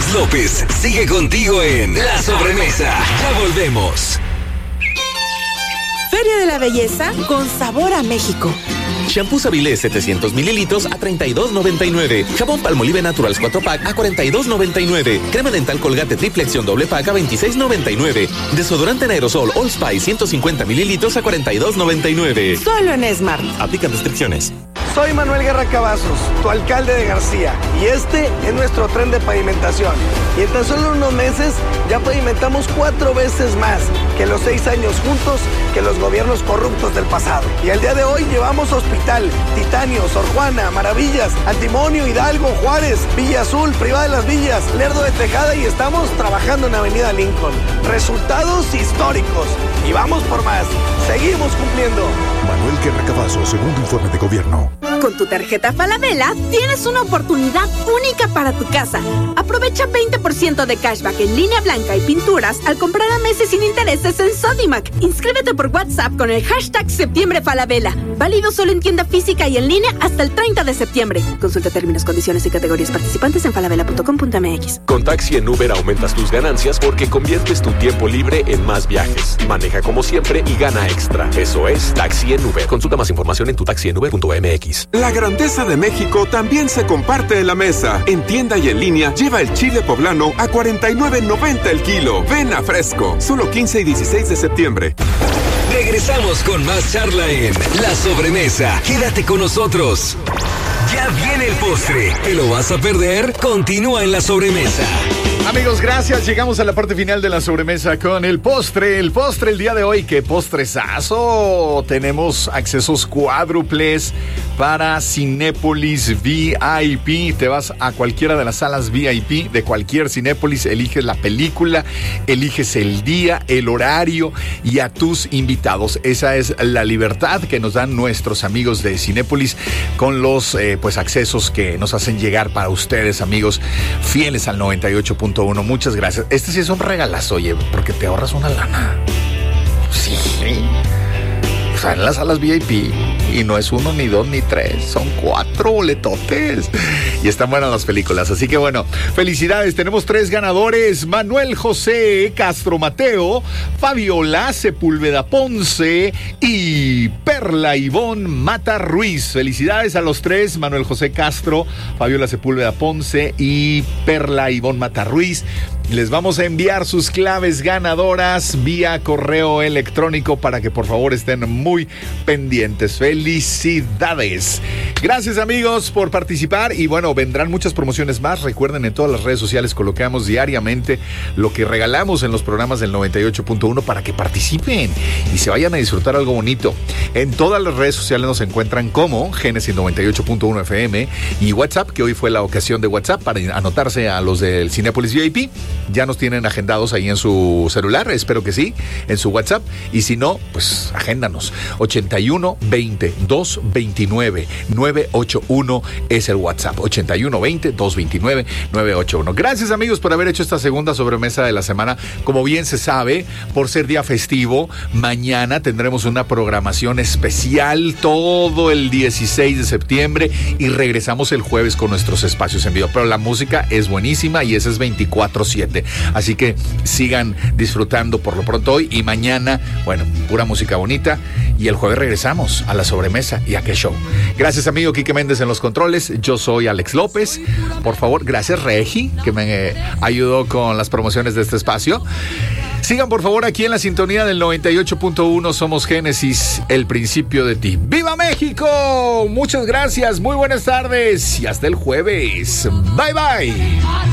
Alex López sigue contigo en La Sobremesa. Ya volvemos. Feria de la Belleza con sabor a México. Shampoo Avilés 700 mililitros a $32.99. Jabón Palmolive Naturals 4-pack a $42.99. Crema dental Colgate Triple Acción doble pack a $26.99. Desodorante en aerosol All Spice 150 mililitros a $42.99. Solo en Smart. Aplican restricciones. Soy Manuel Guerra Cavazos, tu alcalde de García, y este es nuestro tren de pavimentación. Y en tan solo unos meses ya pavimentamos 4 veces más que los 6 años juntos que los gobiernos corruptos del pasado. Y al día de hoy llevamos Hospital, Titanio, Sor Juana, Maravillas, Antimonio, Hidalgo, Juárez, Villa Azul, Privada de las Villas, Lerdo de Tejada y estamos trabajando en Avenida Lincoln. Resultados históricos. Y vamos por más. Seguimos cumpliendo. Manuel Guerra Cavazos, segundo informe de gobierno. Con tu tarjeta Falabella tienes una oportunidad única para tu casa. Aprovecha 20% de cashback en línea blanca y pinturas al comprar a meses sin intereses en Sodimac. Inscríbete por WhatsApp con el hashtag Septiembre Falabella. Válido solo en tienda física y en línea hasta el 30 de septiembre. Consulta términos, condiciones y categorías participantes en falabella.com.mx. Con Taxi en Uber aumentas tus ganancias porque conviertes tu tiempo libre en más viajes. Maneja como siempre y gana extra. Eso es Taxi en Uber. Consulta más información en tutaxienUber.mx. La grandeza de México también se comparte en la mesa. En tienda y en línea, lleva el chile poblano a $49.90 el kilo. Ven a Fresco, solo 15 y 16 de septiembre. Regresamos con más charla en La Sobremesa. Quédate con nosotros. Ya viene el postre. ¿Te lo vas a perder? Continúa en La Sobremesa. Amigos, gracias. Llegamos a la parte final de La Sobremesa con el postre. El postre el día de hoy, ¡qué postrezazo! Tenemos accesos cuádruples para Cinépolis VIP. Te vas a cualquiera de las salas VIP de cualquier Cinépolis, eliges la película, eliges el día, el horario y a tus invitados. Esa es la libertad que nos dan nuestros amigos de Cinépolis con los accesos que nos hacen llegar para ustedes, amigos fieles al 98.1. Muchas gracias. Este sí es un regalazo, oye, porque te ahorras una lana. Sí. O sea, en las salas VIP. Y no es 1, ni 2, ni 3. Son 4 boletotes. Y están buenas las películas. Así que bueno, felicidades. Tenemos 3 ganadores. Manuel José Castro Mateo, Fabiola Sepúlveda Ponce y Perla Ivonne Mata Ruiz. Felicidades a los 3. Manuel José Castro, Fabiola Sepúlveda Ponce y Perla Ivonne Mata Ruiz. Les vamos a enviar sus claves ganadoras vía correo electrónico para que por favor estén muy pendientes. ¡Felicidades! Gracias, amigos, por participar. Y bueno, vendrán muchas promociones más. Recuerden, en todas las redes sociales colocamos diariamente lo que regalamos en los programas del 98.1 para que participen y se vayan a disfrutar algo bonito. En todas las redes sociales nos encuentran como Génesis 98.1 FM y WhatsApp, que hoy fue la ocasión de WhatsApp para anotarse a los del Cinépolis VIP. Ya nos tienen agendados ahí en su celular, espero que sí, en su WhatsApp. Y si no, pues agéndanos. 81 20 229 981 es el WhatsApp. 81 20 229 981. Gracias, amigos, por haber hecho esta segunda sobremesa de la semana. Como bien se sabe, por ser día festivo, mañana tendremos una programación especial todo el 16 de septiembre y regresamos el jueves con nuestros espacios en vivo. Pero la música es buenísima y ese es 24/7. Así que sigan disfrutando por lo pronto hoy y mañana, bueno, pura música bonita. Y el jueves regresamos a La Sobremesa y a qué show. Gracias, amigo Quique Méndez en los controles. Yo soy Alex López. Por favor, gracias Regi, que me ayudó con las promociones de este espacio. Sigan por favor aquí en la sintonía del 98.1. Somos Génesis, el principio de ti. ¡Viva México! Muchas gracias, muy buenas tardes y hasta el jueves. Bye bye.